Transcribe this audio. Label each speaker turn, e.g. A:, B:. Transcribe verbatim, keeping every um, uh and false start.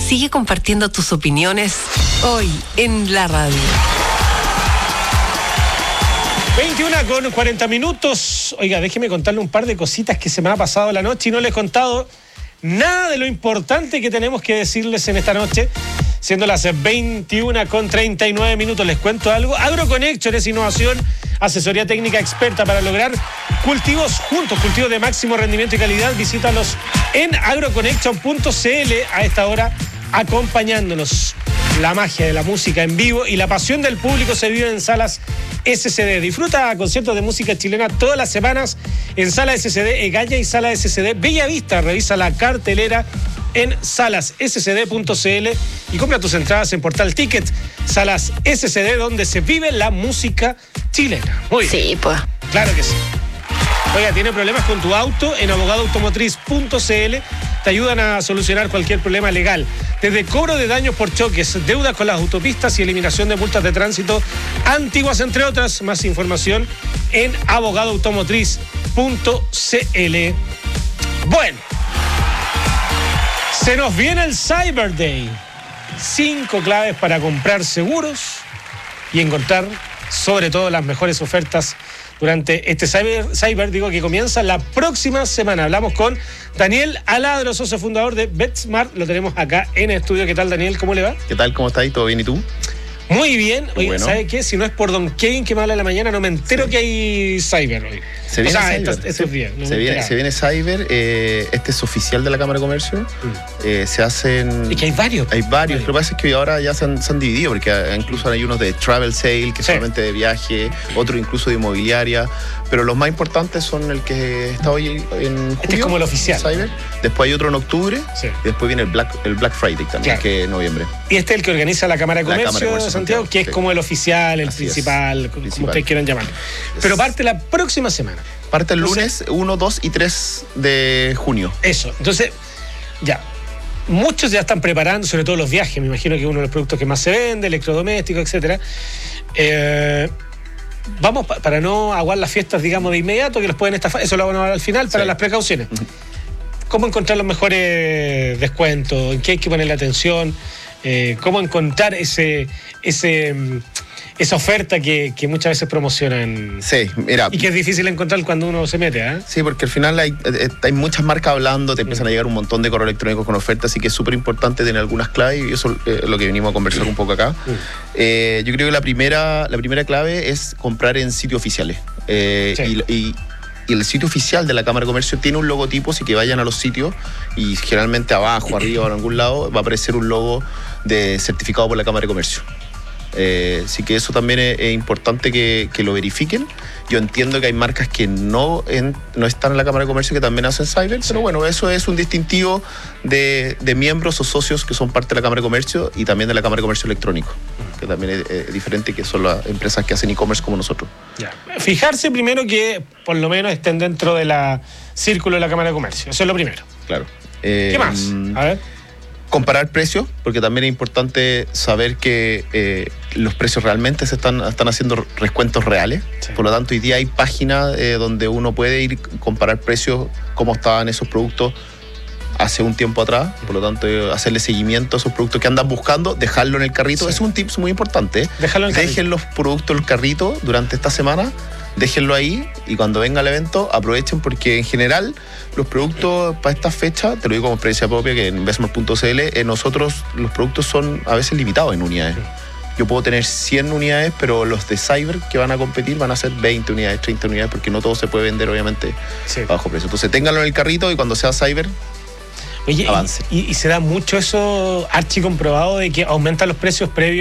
A: Sigue compartiendo tus opiniones hoy en la radio.
B: veintiuna con cuarenta minutos. Oiga, déjeme contarle un par de cositas que se me ha pasado la noche y no les he contado nada de lo importante que tenemos que decirles en esta noche. Siendo las veintiuna con treinta y nueve minutos, les cuento algo. AgroConnection es innovación, asesoría técnica experta para lograr cultivos juntos, cultivos de máximo rendimiento y calidad. Visítalos en agroconnection punto c l a esta hora, acompañándonos. La magia de la música en vivo y la pasión del público se vive en Salas S C D. Disfruta conciertos de música chilena todas las semanas en Sala S C D Egalla y Sala S C D Bellavista. Revisa la cartelera en salas s c d punto c l y compra tus entradas en Portal Ticket. Salas S C D, donde se vive la música chilena. Muy bien.
A: Sí, pues.
B: Claro que sí. Oiga, ¿tiene problemas con tu auto? En abogado automotriz punto c l te ayudan a solucionar cualquier problema legal. Desde cobro de daños por choques, deudas con las autopistas y eliminación de multas de tránsito antiguas, entre otras. Más información en abogado automotriz punto c l. Bueno, se nos viene el Cyber Day. Cinco claves para comprar seguros y encontrar sobre todo las mejores ofertas durante este cyber, cyber, digo, que comienza la próxima semana. Hablamos con Daniel Aladro, socio fundador de BetSmart. Lo tenemos acá en el estudio. ¿Qué tal, Daniel? ¿Cómo le va?
C: ¿Qué tal? ¿Cómo estáis? ¿Todo bien? ¿Y tú?
B: Muy bien. Oye,
C: bueno.
B: ¿sabe qué? Si no es por Don Kevin que me habla en la mañana, no me entero sí. que hay cyber hoy.
C: Se viene
B: o sea,
C: cyber.
B: Estos, estos días, no
C: se, viene, se viene cyber. Eh, este es oficial de la Cámara de Comercio. Mm. Eh, se hacen...
B: Y que hay varios.
C: Hay varios. varios. Lo que pasa es que ahora ya se han, se han dividido, porque incluso hay unos de travel sale, que sí. solamente de viaje, otros incluso de inmobiliaria. Pero los más importantes son el que está hoy en julio.
B: Este es como el oficial.
C: Cyber. Después hay otro en octubre.
B: Sí.
C: Y después viene el Black, el Black Friday también, claro. que es en noviembre.
B: Y este es el que organiza la Cámara de Comercio,
C: Cámara de, Comercio
B: de Santiago, Santiago, que
C: sí.
B: es como el oficial, el
C: Es.
B: principal, como
C: principal.
B: ustedes quieran llamar. Pero parte la próxima semana.
C: Parte el lunes uno, dos y tres de junio.
B: Eso. Entonces, ya. Muchos ya están preparando, sobre todo los viajes. Me imagino que es uno de los productos que más se vende, electrodomésticos, etcétera. Eh, vamos, pa, para no aguar las fiestas, digamos, de inmediato, que los pueden estafar. Eso lo vamos a ver al final, para sí. las precauciones. ¿Cómo encontrar los mejores descuentos? ¿En qué hay que ponerle atención? Eh, ¿Cómo encontrar ese... ese esa oferta que, que muchas veces promocionan?
C: Sí, mira.
B: Y que es difícil encontrar cuando uno se mete, ¿eh?
C: Sí, porque al final hay, hay muchas marcas hablando, te empiezan mm. a llegar un montón de correos electrónicos con ofertas, así que es súper importante tener algunas claves, y eso es lo que venimos a conversar un poco acá. Mm. Eh, yo creo que la primera, la primera clave es comprar en sitios oficiales. Eh, sí. y, y Y el sitio oficial de la Cámara de Comercio tiene un logotipo, así que vayan a los sitios y generalmente abajo, arriba o en algún lado va a aparecer un logo de certificado por la Cámara de Comercio. Eh, así que eso también es, es importante que, que lo verifiquen. Yo entiendo que hay marcas que no, en, no están en la Cámara de Comercio que también hacen cyber, sí. pero bueno, eso es un distintivo de, de miembros o socios que son parte de la Cámara de Comercio y también de la Cámara de Comercio Electrónico, que también es, es diferente, que son las empresas que hacen e-commerce como nosotros.
B: Ya. Fijarse primero que por lo menos estén dentro de la círculo de la Cámara de Comercio, eso es lo primero.
C: Claro. Eh,
B: ¿Qué más? A ver.
C: Comparar precios, porque también es importante saber que eh, los precios realmente se están, están haciendo descuentos reales. Sí. Por lo tanto, hoy día hay páginas eh, donde uno puede ir a comparar precios, cómo estaban esos productos hace un tiempo atrás. Por lo tanto, hacerle seguimiento a esos productos que andan buscando, dejarlo en el carrito. Sí. Es un tip muy importante. ¿eh?
B: Dejarlo en el
C: Dejen
B: carrito.
C: los productos en el carrito durante esta semana. Déjenlo ahí y cuando venga el evento aprovechen, porque en general los productos para esta fecha, te lo digo como experiencia propia, que en BetSmart punto c l, eh, nosotros los productos son a veces limitados en unidades. Yo puedo tener cien unidades, pero los de Cyber que van a competir van a ser veinte unidades, treinta unidades, porque no todo se puede vender obviamente sí. a bajo precio. Entonces ténganlo en el carrito y cuando sea Cyber,
B: Oye,
C: avance.
B: Y, y, y se da mucho eso archi comprobado de que aumentan los precios previos